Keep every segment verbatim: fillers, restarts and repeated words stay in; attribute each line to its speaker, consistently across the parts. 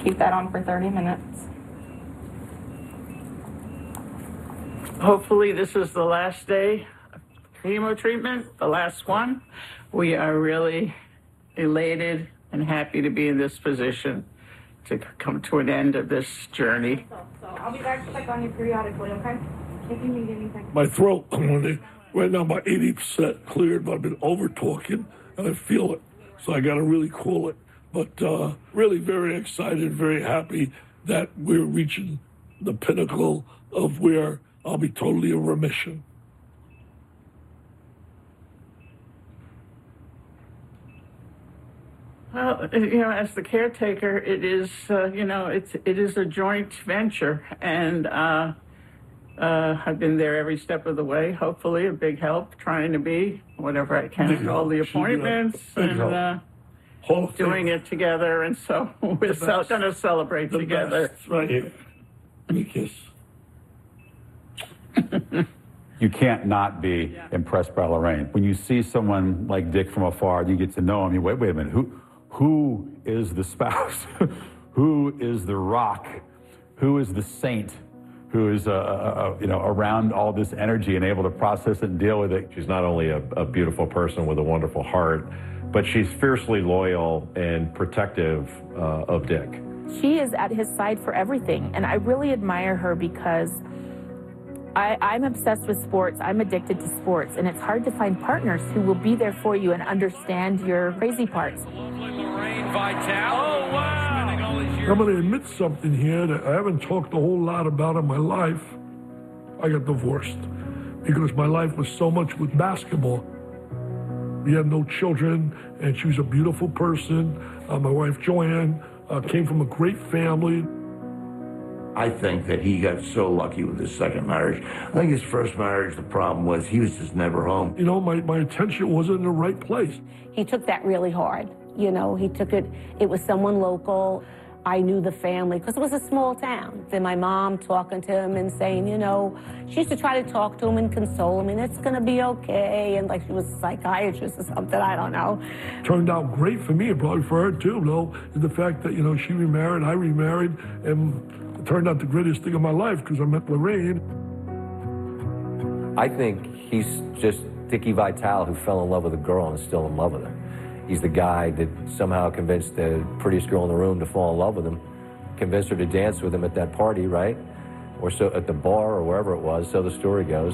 Speaker 1: keep that on for thirty minutes.
Speaker 2: Hopefully this is the last day of chemo treatment, the last one. We are really elated and happy to be in this position to come to an end of this journey.
Speaker 1: So, so I'll be back to check on you periodically, okay? If you need anything.
Speaker 3: My throat, right now about eighty percent cleared, but I've been over talking and I feel it. So I got to really cool it. But uh, really very excited, very happy that we're reaching the pinnacle of where I'll be totally in remission.
Speaker 2: Well, you know, as the caretaker, it is, uh, you know, it's it is a joint venture, and uh, uh, I've been there every step of the way. Hopefully, a big help, trying to be whatever I can at all the appointments and uh, doing it together, and so we're so, going to celebrate
Speaker 3: the
Speaker 2: together.
Speaker 3: Best, right here. Let me kiss.
Speaker 4: You can't not be yeah. impressed by Lorraine. When you see someone like Dick from afar, you get to know him. You wait, wait a minute. Who, who is the spouse? Who is the rock? Who is the saint? Who is, uh, uh, you know, around all this energy and able to process it and deal with it?
Speaker 5: She's not only a, a beautiful person with a wonderful heart, but she's fiercely loyal and protective uh, of Dick.
Speaker 6: She is at his side for everything, and I really admire her because I, I'm obsessed with sports. I'm addicted to sports, and it's hard to find partners who will be there for you and understand your crazy parts.
Speaker 7: Lorraine Vitale. Oh, wow.
Speaker 3: I'm going to admit something here that I haven't talked a whole lot about in my life. I got divorced because my life was so much with basketball. We had no children, and she was a beautiful person. Uh, my wife, Joanne, uh, came from a great family.
Speaker 8: I think that he got so lucky with his second marriage. I think his first marriage, the problem was he was just never home.
Speaker 3: You know, my, my attention wasn't in the right place.
Speaker 9: He took that really hard. You know, he took it, it was someone local. I knew the family because it was a small town. Then my mom talking to him and saying, you know, she used to try to talk to him and console him, and it's going to be okay. And like she was a psychiatrist or something, I don't know.
Speaker 3: Turned out great for me, and probably for her too, though, is the fact that, you know, she remarried, I remarried, and it turned out the greatest thing of my life because I met Lorraine.
Speaker 10: I think he's just Dickie Vitale who fell in love with a girl and is still in love with her. He's the guy that somehow convinced the prettiest girl in the room to fall in love with him, convinced her to dance with him at that party, right? Or so at the bar or wherever it was, so the story goes.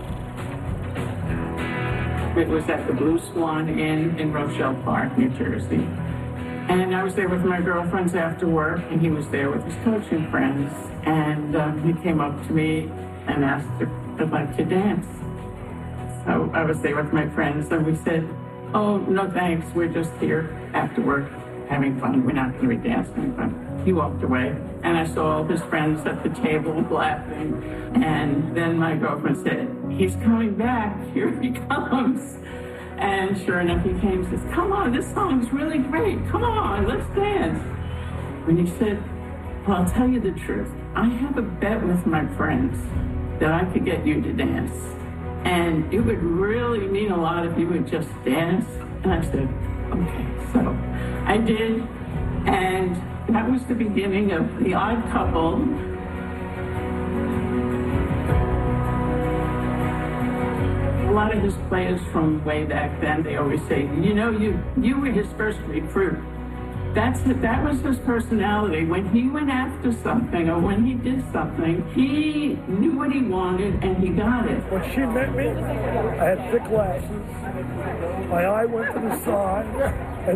Speaker 2: It was at the Blue Swan Inn in Rochelle Park, New Jersey. And I was there with my girlfriends after work, and he was there with his coaching friends. And um, he came up to me and asked if I'd like to dance. So I was there with my friends, and we said, oh, no thanks, we're just here after work having fun. We're not going to be dancing. But he walked away, and I saw all his friends at the table laughing. And then my girlfriend said, he's coming back, here he comes. And sure enough, he came and says, come on, this song's really great. Come on, let's dance. And he said, well, I'll tell you the truth. I have a bet with my friends that I could get you to dance. And it would really mean a lot if you would just dance. And I said, okay. So I did. And that was the beginning of The Odd Couple. A lot of his players from way back then, they always say, you know, you you were his first recruit. That's it. That was his personality. When he went after something or when he did something, he knew what he wanted and he got it.
Speaker 3: When she met me, I had thick glasses. My eye went to the side.